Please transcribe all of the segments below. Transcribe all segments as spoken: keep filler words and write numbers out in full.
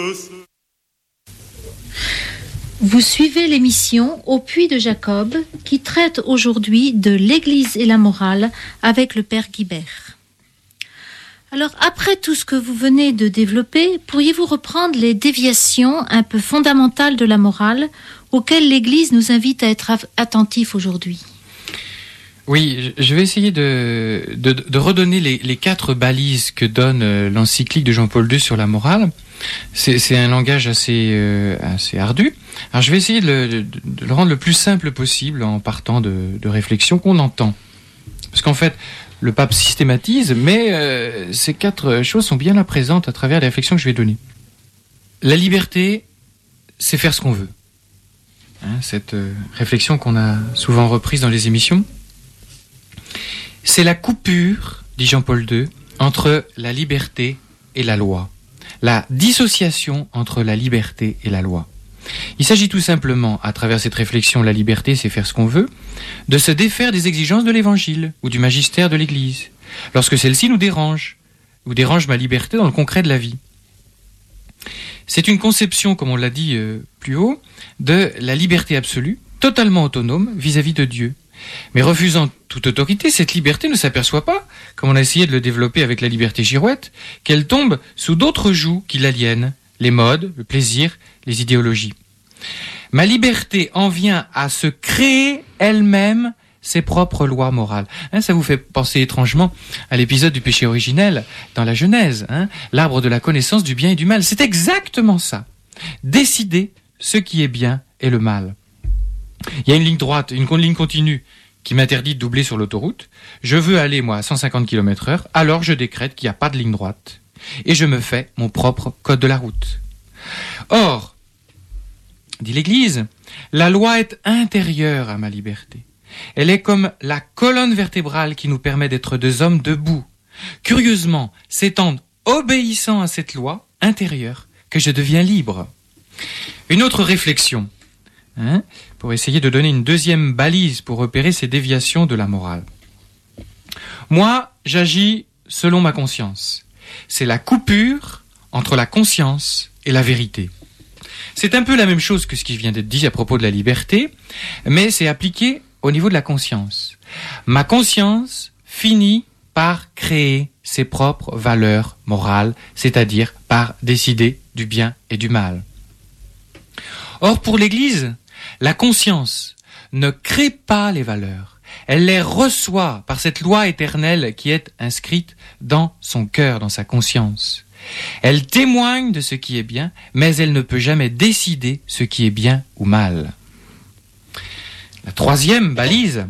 Vous suivez l'émission Au Puits de Jacob qui traite aujourd'hui de l'Église et la morale avec le Père Guibert. Alors, après tout ce que vous venez de développer, pourriez-vous reprendre les déviations un peu fondamentales de la morale auxquelles l'Église nous invite à être attentifs aujourd'hui ? Oui, je vais essayer de, de, de redonner les, les quatre balises que donne l'encyclique de Jean-Paul deux sur la morale. C'est, c'est un langage assez, euh, assez ardu. Alors je vais essayer de le, de, de le rendre le plus simple possible en partant de, de réflexions qu'on entend. Parce qu'en fait, le pape systématise, mais euh, ces quatre choses sont bien là présentes à travers les réflexions que je vais donner. La liberté, c'est faire ce qu'on veut. Hein, cette euh, réflexion qu'on a souvent reprise dans les émissions. C'est la coupure, dit Jean-Paul deux, entre la liberté et la loi. La dissociation entre la liberté et la loi. Il s'agit tout simplement, à travers cette réflexion, la liberté, c'est faire ce qu'on veut, de se défaire des exigences de l'Évangile ou du magistère de l'Église, lorsque celle-ci nous dérange, ou dérange ma liberté dans le concret de la vie. C'est une conception, comme on l'a dit euh, plus haut, de la liberté absolue, totalement autonome vis-à-vis de Dieu. Mais refusant toute autorité, cette liberté ne s'aperçoit pas, comme on a essayé de le développer avec la liberté girouette, qu'elle tombe sous d'autres jougs qui l'aliènent, les modes, le plaisir, les idéologies. Ma liberté en vient à se créer elle-même ses propres lois morales. Hein, ça vous fait penser étrangement à l'épisode du péché originel dans la Genèse, hein, l'arbre de la connaissance du bien et du mal. C'est exactement ça. Décider ce qui est bien et le mal. Il y a une ligne droite, une ligne continue qui m'interdit de doubler sur l'autoroute. Je veux aller, moi, à cent cinquante kilomètres heure, alors je décrète qu'il n'y a pas de ligne droite. Et je me fais mon propre code de la route. Or, dit l'Église, la loi est intérieure à ma liberté. Elle est comme la colonne vertébrale qui nous permet d'être deux hommes debout. Curieusement, c'est en obéissant à cette loi intérieure que je deviens libre. Une autre réflexion, hein, pour essayer de donner une deuxième balise pour repérer ces déviations de la morale. Moi, j'agis selon ma conscience. C'est la coupure entre la conscience et la vérité. C'est un peu la même chose que ce qui vient d'être dit à propos de la liberté, mais c'est appliqué au niveau de la conscience. Ma conscience finit par créer ses propres valeurs morales, c'est-à-dire par décider du bien et du mal. Or, pour l'Église, la conscience ne crée pas les valeurs. Elle les reçoit par cette loi éternelle qui est inscrite dans son cœur, dans sa conscience. Elle témoigne de ce qui est bien, mais elle ne peut jamais décider ce qui est bien ou mal. La troisième balise,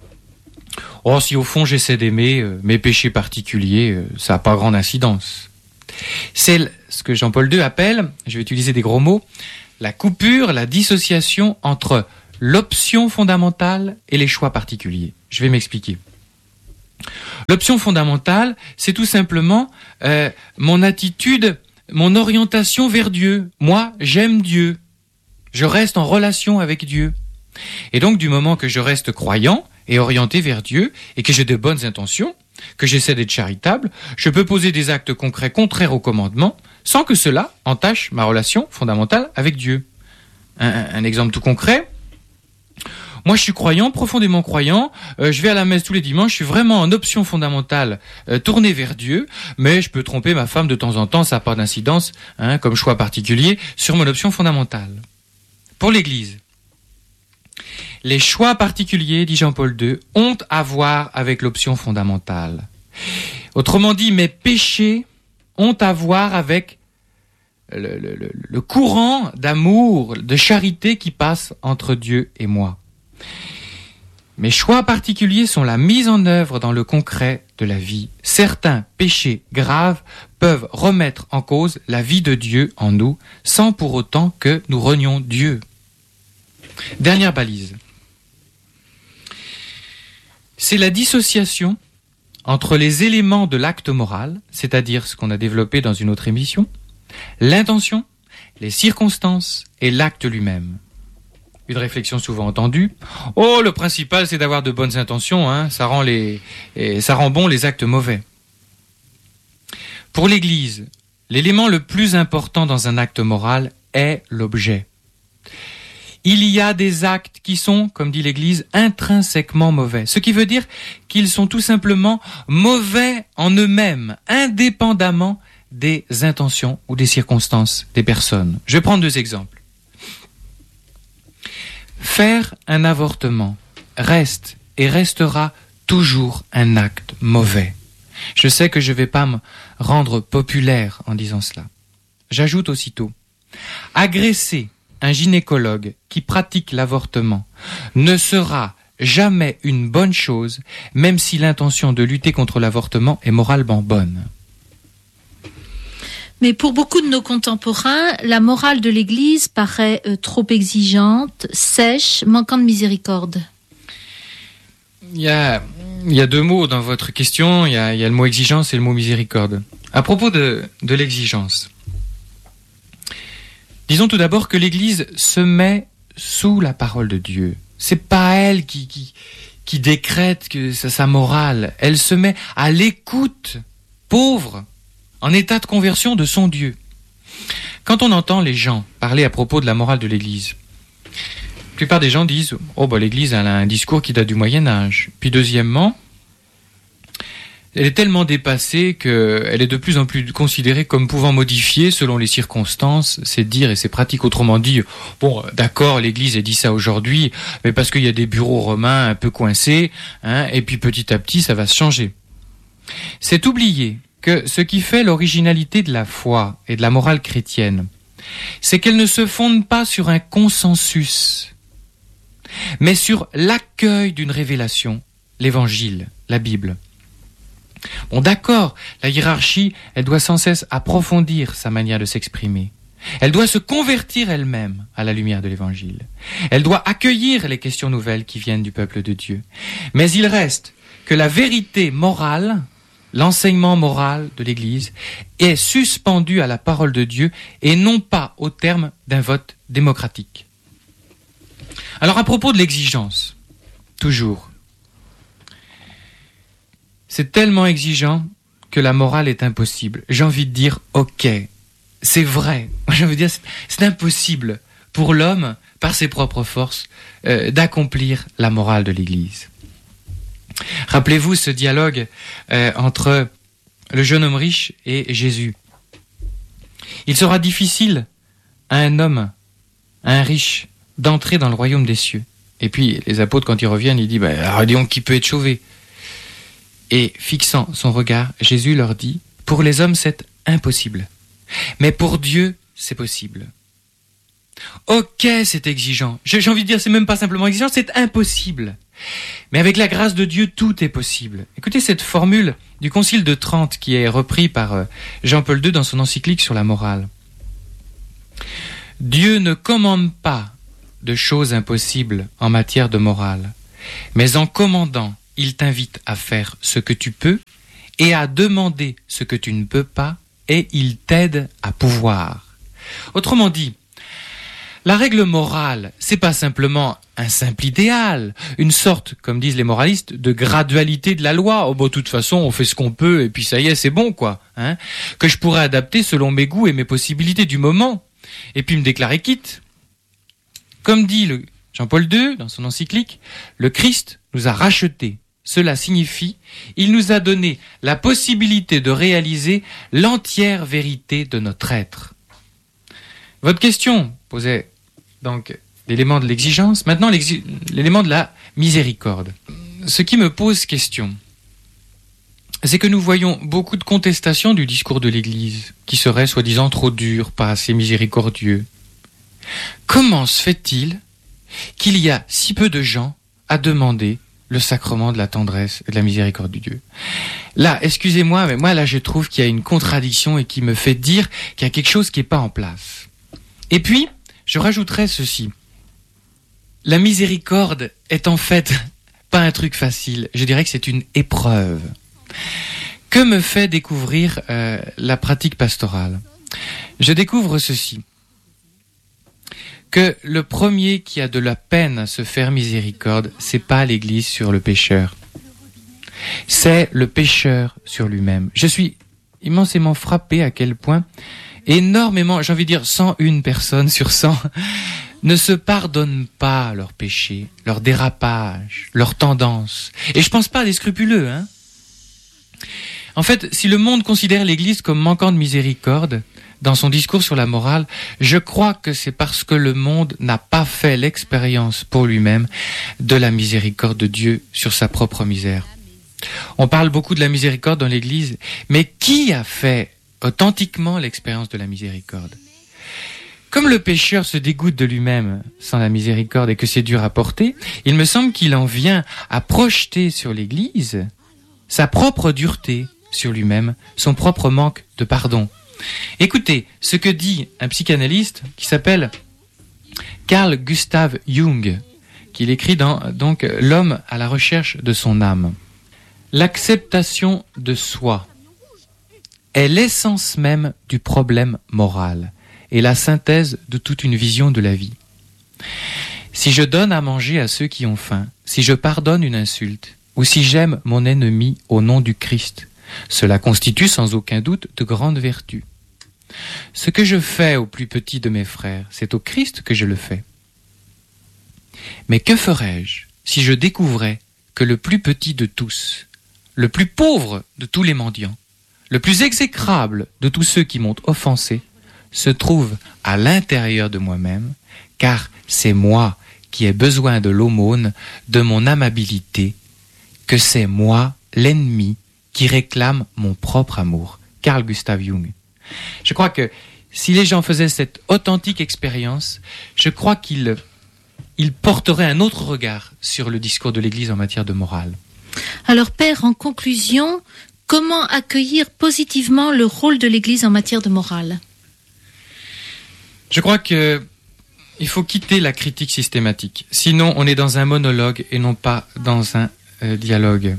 oh, si au fond j'essaie d'aimer euh, mes péchés particuliers, euh, ça n'a pas grande incidence. C'est ce que Jean-Paul deux appelle, je vais utiliser des gros mots, la coupure, la dissociation entre l'option fondamentale et les choix particuliers. Je vais m'expliquer. L'option fondamentale, c'est tout simplement euh, mon attitude, mon orientation vers Dieu. Moi, j'aime Dieu. Je reste en relation avec Dieu. Et donc, du moment que je reste croyant et orienté vers Dieu, et que j'ai de bonnes intentions, que j'essaie d'être charitable, je peux poser des actes concrets contraires au commandement, sans que cela entache ma relation fondamentale avec Dieu. Un, un, un exemple tout concret. Moi, je suis croyant, profondément croyant, euh, je vais à la messe tous les dimanches, je suis vraiment en option fondamentale euh, tournée vers Dieu, mais je peux tromper ma femme de temps en temps, ça n'a pas d'incidence, hein, comme choix particulier, sur mon option fondamentale. Pour l'Église, les choix particuliers, dit Jean-Paul deux, ont à voir avec l'option fondamentale. Autrement dit, mes péchés ont à voir avec le, le, le, le courant d'amour, de charité qui passe entre Dieu et moi. Mes choix particuliers sont la mise en œuvre dans le concret de la vie. Certains péchés graves peuvent remettre en cause la vie de Dieu en nous, sans pour autant que nous renions Dieu. Dernière balise. C'est la dissociation entre les éléments de l'acte moral, c'est-à-dire ce qu'on a développé dans une autre émission, l'intention, les circonstances et l'acte lui-même. Une réflexion souvent entendue. Oh, le principal, c'est d'avoir de bonnes intentions, hein, ça rend les, et ça rend bon les actes mauvais. Pour l'Église, l'élément le plus important dans un acte moral est l'objet. Il y a des actes qui sont, comme dit l'Église, intrinsèquement mauvais. Ce qui veut dire qu'ils sont tout simplement mauvais en eux-mêmes, indépendamment des intentions ou des circonstances des personnes. Je vais prendre deux exemples. Faire un avortement reste et restera toujours un acte mauvais. Je sais que je ne vais pas me rendre populaire en disant cela. J'ajoute aussitôt, agresser un gynécologue qui pratique l'avortement ne sera jamais une bonne chose, même si l'intention de lutter contre l'avortement est moralement bonne. Mais pour beaucoup de nos contemporains, la morale de l'Église paraît euh, trop exigeante, sèche, manquant de miséricorde. Il y a, il y a deux mots dans votre question, il y a, il y a le mot exigence et le mot miséricorde. À propos de, de l'exigence, disons tout d'abord que l'Église se met sous la parole de Dieu. C'est pas elle qui, qui, qui décrète que c'est sa morale. Elle se met à l'écoute, pauvre, en état de conversion de son Dieu. Quand on entend les gens parler à propos de la morale de l'Église, la plupart des gens disent « Oh, bah, l'Église, elle a un discours qui date du Moyen-Âge. » Puis deuxièmement, elle est tellement dépassée qu'elle est de plus en plus considérée comme pouvant modifier, selon les circonstances, ses dires et ses pratiques. Autrement dit, bon, d'accord, l'Église a dit ça aujourd'hui, mais parce qu'il y a des bureaux romains un peu coincés, hein, et puis petit à petit, ça va se changer. C'est oublier que ce qui fait l'originalité de la foi et de la morale chrétienne, c'est qu'elle ne se fonde pas sur un consensus, mais sur l'accueil d'une révélation, l'Évangile, la Bible. Bon, d'accord, la hiérarchie, elle doit sans cesse approfondir sa manière de s'exprimer. Elle doit se convertir elle-même à la lumière de l'Évangile. Elle doit accueillir les questions nouvelles qui viennent du peuple de Dieu. Mais il reste que la vérité morale, l'enseignement moral de l'Église, est suspendu à la parole de Dieu et non pas au terme d'un vote démocratique. Alors à propos de l'exigence, toujours, c'est tellement exigeant que la morale est impossible. J'ai envie de dire, ok, c'est vrai. Je veux dire, c'est, c'est impossible pour l'homme, par ses propres forces, euh, d'accomplir la morale de l'Église. Rappelez-vous ce dialogue euh, entre le jeune homme riche et Jésus. Il sera difficile à un homme, à un riche, d'entrer dans le royaume des cieux. Et puis les apôtres, quand ils reviennent, ils disent, bah, alors disons qui peut être sauvé. Et fixant son regard, Jésus leur dit, pour les hommes c'est impossible, mais pour Dieu c'est possible. Ok, c'est exigeant. J'ai envie de dire, c'est même pas simplement exigeant, c'est impossible. Mais avec la grâce de Dieu, tout est possible. Écoutez cette formule du Concile de Trente qui est reprise par Jean-Paul deux dans son encyclique sur la morale. Dieu ne commande pas de choses impossibles en matière de morale, mais en commandant, il t'invite à faire ce que tu peux et à demander ce que tu ne peux pas et il t'aide à pouvoir. Autrement dit, la règle morale, c'est pas simplement un simple idéal, une sorte, comme disent les moralistes, de gradualité de la loi. Oh bon, de toute façon, on fait ce qu'on peut et puis ça y est, c'est bon quoi, hein, que je pourrais adapter selon mes goûts et mes possibilités du moment et puis me déclarer quitte. Comme dit le Jean-Paul deux dans son encyclique, le Christ nous a rachetés. Cela signifie, il nous a donné la possibilité de réaliser l'entière vérité de notre être. Votre question posait donc l'élément de l'exigence, maintenant l'exi- l'élément de la miséricorde. Ce qui me pose question, c'est que nous voyons beaucoup de contestations du discours de l'Église, qui serait soi-disant trop dur, pas assez miséricordieux. Comment se fait-il qu'il y a si peu de gens à demander le sacrement de la tendresse et de la miséricorde de Dieu? Là, excusez-moi, mais moi là je trouve qu'il y a une contradiction et qui me fait dire qu'il y a quelque chose qui n'est pas en place. Et puis, je rajouterais ceci. La miséricorde est en fait pas un truc facile, je dirais que c'est une épreuve. Que me fait découvrir euh, la pratique pastorale? Je découvre ceci. Que le premier qui a de la peine à se faire miséricorde, c'est pas l'Église sur le pécheur. C'est le pécheur sur lui-même. Je suis immensément frappé à quel point énormément, j'ai envie de dire cent une personnes sur cent, ne se pardonnent pas leurs péchés, leurs dérapages, leurs tendances. Et je pense pas à des scrupuleux, hein. En fait, si le monde considère l'Église comme manquant de miséricorde dans son discours sur la morale, je crois que c'est parce que le monde n'a pas fait l'expérience pour lui-même de la miséricorde de Dieu sur sa propre misère. On parle beaucoup de la miséricorde dans l'Église, mais qui a fait authentiquement l'expérience de la miséricorde? Comme le pécheur se dégoûte de lui-même sans la miséricorde et que c'est dur à porter, il me semble qu'il en vient à projeter sur l'Église sa propre dureté sur lui-même, son propre manque de pardon. Écoutez ce que dit un psychanalyste qui s'appelle Carl Gustav Jung, qu'il écrit dans donc L'homme à la recherche de son âme. L'acceptation de soi est l'essence même du problème moral et la synthèse de toute une vision de la vie. Si je donne à manger à ceux qui ont faim, si je pardonne une insulte, ou si j'aime mon ennemi au nom du Christ, cela constitue sans aucun doute de grandes vertus. Ce que je fais au plus petit de mes frères, c'est au Christ que je le fais. Mais que ferais-je si je découvrais que le plus petit de tous, le plus pauvre de tous les mendiants, le plus exécrable de tous ceux qui m'ont offensé, se trouve à l'intérieur de moi-même, car c'est moi qui ai besoin de l'aumône, de mon amabilité, que c'est moi, l'ennemi, qui réclame mon propre amour. Carl Gustav Jung. Je crois que si les gens faisaient cette authentique expérience, je crois qu'ils ils porteraient un autre regard sur le discours de l'Église en matière de morale. Alors, Père, en conclusion, comment accueillir positivement le rôle de l'Église en matière de morale? Je crois que il faut quitter la critique systématique. Sinon, on est dans un monologue et non pas dans un euh, dialogue.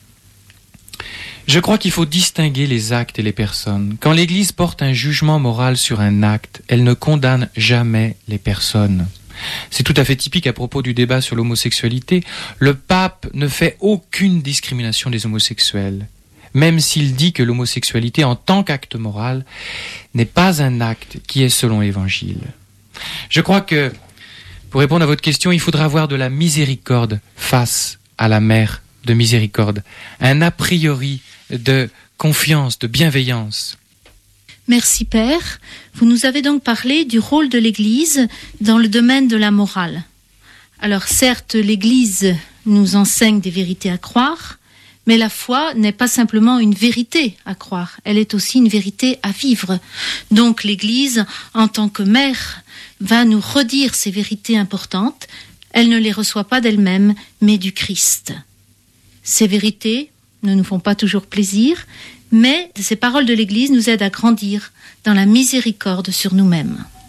Je crois qu'il faut distinguer les actes et les personnes. Quand l'Église porte un jugement moral sur un acte, elle ne condamne jamais les personnes. C'est tout à fait typique à propos du débat sur l'homosexualité. Le pape ne fait aucune discrimination des homosexuels, même s'il dit que l'homosexualité en tant qu'acte moral n'est pas un acte qui est selon l'Évangile. Je crois que, pour répondre à votre question, il faudra avoir de la miséricorde face à la mère de miséricorde, un a priori de confiance, de bienveillance. Merci Père. Vous nous avez donc parlé du rôle de l'Église dans le domaine de la morale. Alors certes, l'Église nous enseigne des vérités à croire, mais la foi n'est pas simplement une vérité à croire, elle est aussi une vérité à vivre. Donc l'Église, en tant que mère, va nous redire ces vérités importantes. Elle ne les reçoit pas d'elle-même, mais du Christ. Ces vérités ne nous font pas toujours plaisir, mais ces paroles de l'Église nous aident à grandir dans la miséricorde sur nous-mêmes.